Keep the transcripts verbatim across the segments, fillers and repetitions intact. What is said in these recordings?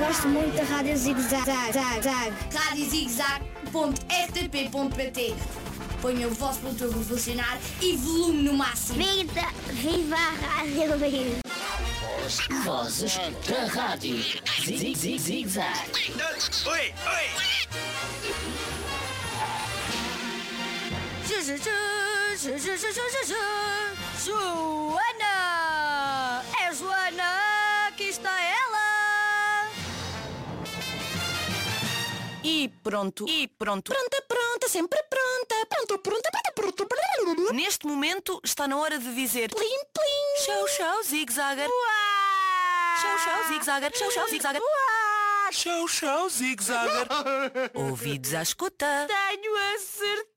gosto muito da Rádio Zig Zag. Zag, Zag. rádio zig zag ponto r t p ponto p t. Ponha o vosso motor a funcionar e volume no máximo. Viva, viva a Rádio Livre. Vozes da Rádio Zig Zig Zig Zag. Oi, oi. Joana! É Joana! Aqui está ela! E pronto, e pronto. Pronta, pronta, sempre pronta. Pronto, pronta, pronta, pronta, pronta. Neste momento está na hora de dizer plim, plim. Tchau, tchau, zig-zagger. Tchau, tchau, zig-zagger. Tchau, tchau, zig-zagger. Tchau, tchau, zig-zagger. Ouvidos à escuta. Tenho a certeza!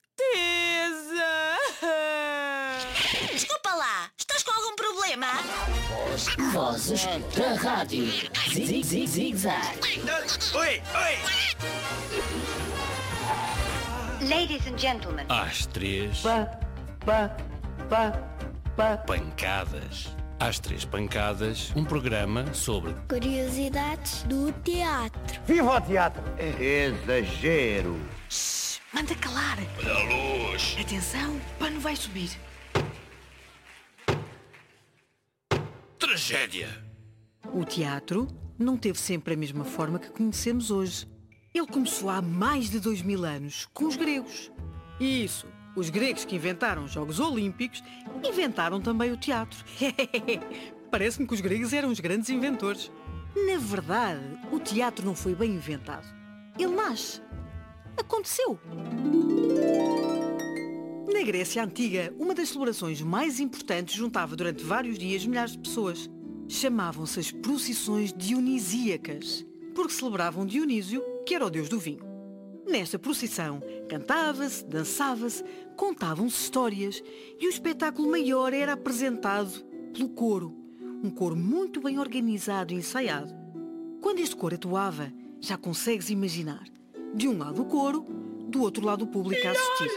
Desculpa lá, estás com algum problema? Vozes da Rádio Zig Zig Zig Zag. Oi, oi. Ladies and gentlemen. Às três. Pá, pá, pá, pá. Pancadas. Às três pancadas, um programa sobre Curiosidades do teatro. Viva o teatro! Exagero! Manda calar! Olha a luz. Atenção, o pano vai subir. tragédia. O teatro não teve sempre a mesma forma que conhecemos hoje. Ele começou há mais de dois mil anos com os gregos. Isso, os gregos que inventaram os Jogos Olímpicos inventaram também o teatro. Parece-me que os gregos eram os grandes inventores. Na verdade, o teatro não foi bem inventado. Ele nasce. Aconteceu. Na Grécia Antiga, uma das celebrações mais importantes juntava durante vários dias milhares de pessoas. Chamavam-se as procissões dionisíacas, porque celebravam Dionísio, que era o deus do vinho. Nesta procissão, cantava-se, dançava-se, contavam-se histórias e o espetáculo maior era apresentado pelo coro, um coro muito bem organizado e ensaiado. Quando este coro atuava, já consegues imaginar, de um lado o coro, do outro lado o público a assistir.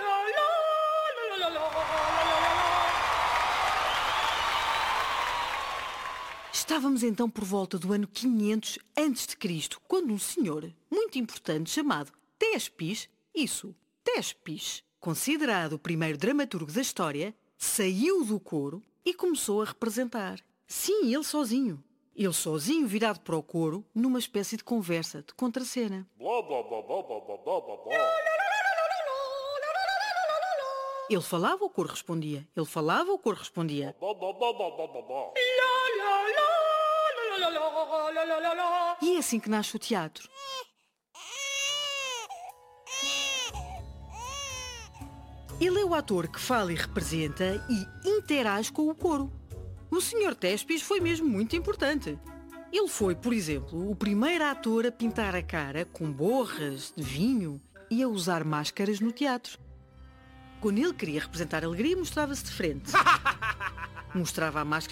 Estávamos então por volta do ano quinhentos antes de Cristo, quando um senhor muito importante chamado Téspis, isso, Téspis, considerado o primeiro dramaturgo da história, saiu do coro e começou a representar. Sim, ele sozinho. Ele sozinho virado para o coro numa espécie de conversa, de contracena. Ele falava, o coro respondia. Ele falava, o coro respondia. E é assim que nasce o teatro. Ele é o ator que fala e representa e interage com o coro. O senhor Téspis foi mesmo muito importante. Ele foi, por exemplo, o primeiro ator a pintar a cara com borras de vinho e a usar máscaras no teatro. Quando ele queria representar alegria, mostrava-se de frente. Mostrava a máscara